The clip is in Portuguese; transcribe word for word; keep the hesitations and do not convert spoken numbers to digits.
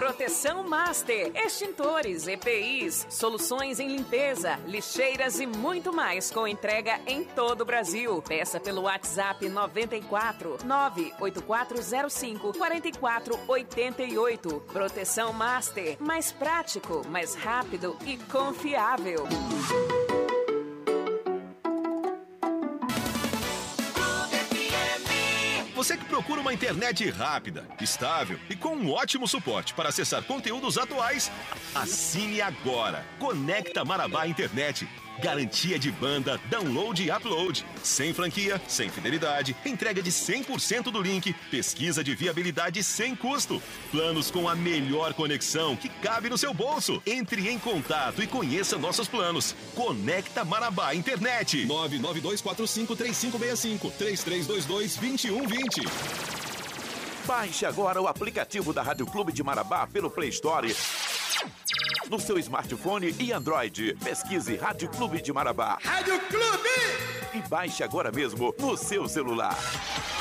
Proteção Master, extintores, E P Is, soluções em limpeza, lixeiras e muito mais com entrega em todo o Brasil. Peça pelo WhatsApp noventa e quatro, nove oito quatro zero cinco, quatro quatro oito oito. Proteção Master, mais prático, mais rápido e confiável. Você que procura uma internet rápida, estável e com um ótimo suporte para acessar conteúdos atuais, assine agora. Conecta Marabá Internet. Garantia de banda, download e upload. Sem franquia, sem fidelidade, entrega de cem por cento do link, pesquisa de viabilidade sem custo. Planos com a melhor conexão que cabe no seu bolso. Entre em contato e conheça nossos planos. Conecta Marabá Internet. nove nove dois quatro cinco três cinco seis cinco, três três dois dois, dois um dois zero. Baixe agora o aplicativo da Rádio Clube de Marabá pelo Play Store. No seu smartphone e Android. Pesquise Rádio Clube de Marabá. Rádio Clube! E baixe agora mesmo no seu celular.